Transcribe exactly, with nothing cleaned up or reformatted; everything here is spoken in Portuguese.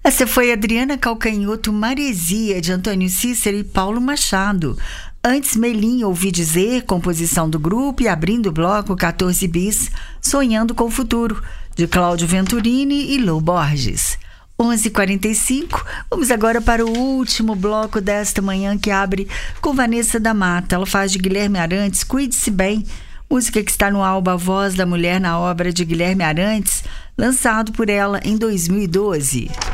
Essa foi Adriana Calcanhoto, Maresia, de Antônio Cícero e Paulo Machado. Antes, Melim, Ouvi Dizer, composição do grupo, e abrindo o bloco quatorze bis, Sonhando com o Futuro, de Cláudio Venturini e Lô Borges. onze e quarenta e cinco, vamos agora para o último bloco desta manhã, que abre com Vanessa da Mata. Ela faz de Guilherme Arantes, Cuide-se Bem, música que está no álbum A Voz da Mulher na Obra, de Guilherme Arantes, lançado por ela em dois mil e doze.